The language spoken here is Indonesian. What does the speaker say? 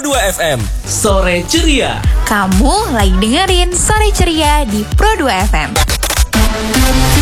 Pro2 FM. Sore ceria. Kamu lagi dengerin Sore Ceria di Pro2 FM.